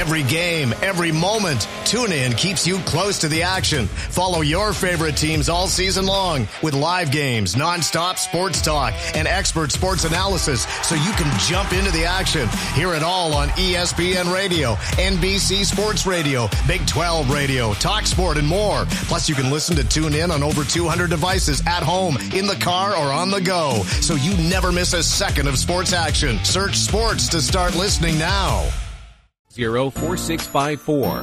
Every game, every moment, TuneIn keeps you close to the action. Follow your favorite teams all season long with live games, nonstop sports talk, and expert sports analysis so you can jump into the action. Hear it all on ESPN Radio, NBC Sports Radio, Big 12 Radio, Talk Sport, and more. Plus, you can listen to TuneIn on over 200 devices at home, in the car, or on the go, so you never miss a second of sports action. Search sports to start listening now. 04654.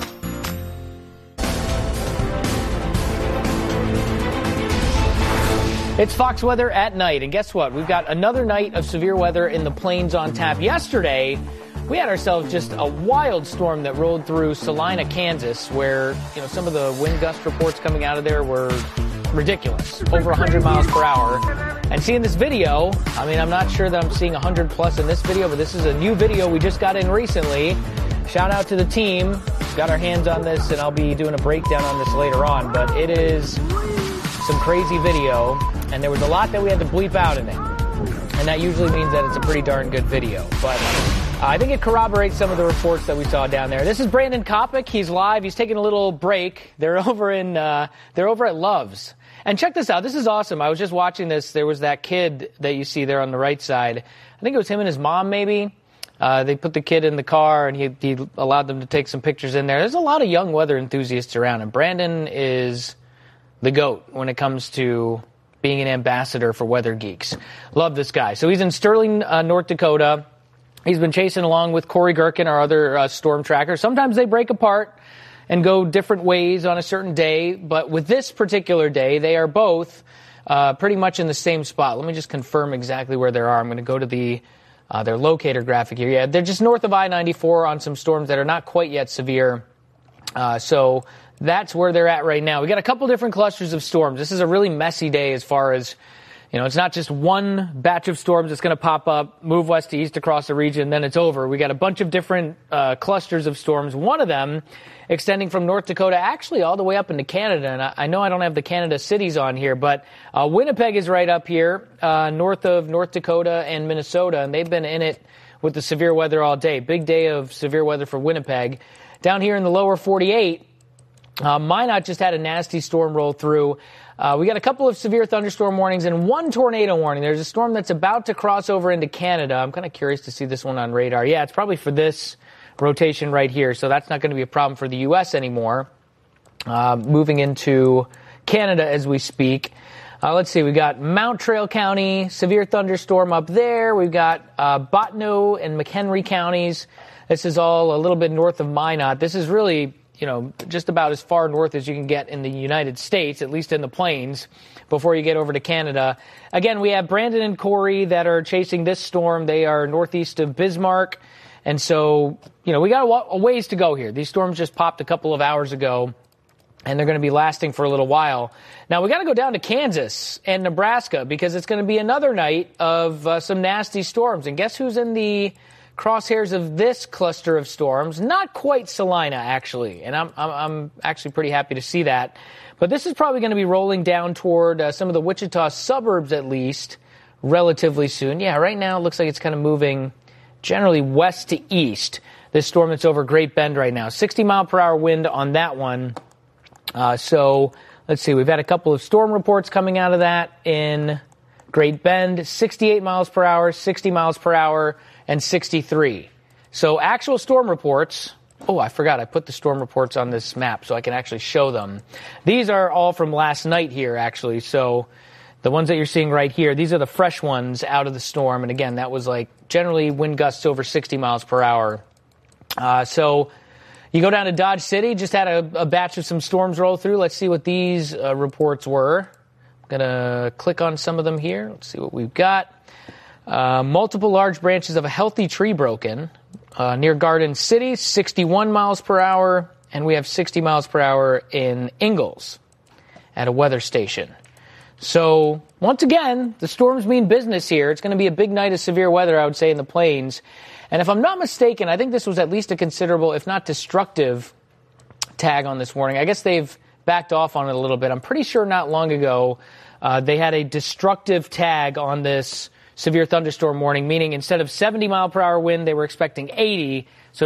It's Fox Weather at night, and guess what? We've got another night of severe weather in the plains on tap. Yesterday, we had ourselves just a wild storm that rolled through Salina, Kansas, where, some of the wind gust reports coming out of there were ridiculous, over 100 miles per hour. And seeing this video, I'm not sure that I'm seeing 100 plus in this video, but this is a new video we just got in recently. Shout out to the team. Got our hands on this, and I'll be doing a breakdown on this later on. But it is some crazy video, and there was a lot that we had to bleep out in it. And that usually means that it's a pretty darn good video. But I think it corroborates some of the reports that we saw down there. This is Brandon Kopic. He's live. He's taking a little break. They're over at Love's. And check this out. This is awesome. I was just watching this. There was that kid that you see there on the right side. I think it was him and his mom, maybe. They put the kid in the car, and he allowed them to take some pictures in there. There's a lot of young weather enthusiasts around, and Brandon is the GOAT when it comes to being an ambassador for Weather Geeks. Love this guy. So he's in Sterling, North Dakota. He's been chasing along with Corey Gherkin, our other storm tracker. Sometimes they break apart and go different ways on a certain day, but with this particular day, they are both pretty much in the same spot. Let me just confirm exactly where they are. I'm going to go to their locator graphic here. Yeah, they're just north of I-94 on some storms that are not quite yet severe. So that's where they're at right now. We got a couple different clusters of storms. This is a really messy day as far as, it's not just one batch of storms that's going to pop up, move west to east across the region, then it's over. We got a bunch of different clusters of storms. One of them extending from North Dakota actually all the way up into Canada. And I know I don't have the Canada cities on here, but Winnipeg is right up here, north of North Dakota and Minnesota, and they've been in it with the severe weather all day. Big day of severe weather for Winnipeg. Down here in the lower 48, Minot just had a nasty storm roll through. We got a couple of severe thunderstorm warnings and one tornado warning. There's a storm that's about to cross over into Canada. I'm kind of curious to see this one on radar. Yeah, it's probably for this rotation right here, so that's not going to be a problem for the U.S. anymore. Moving into Canada as we speak. Let's see, we got Mount Trail County, severe thunderstorm up there. We've got Bottineau and McHenry counties. This is all a little bit north of Minot. This is really, just about as far north as you can get in the United States, at least in the plains, before you get over to Canada. Again, we have Brandon and Corey that are chasing this storm. They are northeast of Bismarck. And so, we got a ways to go here. These storms just popped a couple of hours ago, and they're going to be lasting for a little while. Now, we got to go down to Kansas and Nebraska because it's going to be another night of some nasty storms. And guess who's in the crosshairs of this cluster of storms? Not quite Salina, actually. And I'm actually pretty happy to see that. But this is probably going to be rolling down toward some of the Wichita suburbs, at least, relatively soon. Yeah, right now it looks like it's kind of moving generally west to east. This storm that's over Great Bend right now. 60-mile-per-hour wind on that one. So let's see. We've had a couple of storm reports coming out of that in Great Bend. 68 miles per hour, 60 miles per hour, and 63. So actual storm reports. Oh, I forgot. I put the storm reports on this map so I can actually show them. These are all from last night here, actually. So the ones that you're seeing right here, these are the fresh ones out of the storm. And again, that was like generally wind gusts over 60 miles per hour. So you go down to Dodge City, just had a batch of some storms roll through. Let's see what these reports were. I'm going to click on some of them here. Let's see what we've got. Multiple large branches of a healthy tree broken near Garden City, 61 miles per hour. And we have 60 miles per hour in Ingalls at a weather station. So, once again, the storms mean business here. It's going to be a big night of severe weather, I would say, in the plains. And if I'm not mistaken, I think this was at least a considerable, if not destructive, tag on this warning. I guess they've backed off on it a little bit. I'm pretty sure not long ago they had a destructive tag on this severe thunderstorm warning, meaning instead of 70-mile-per-hour wind, they were expecting 80. So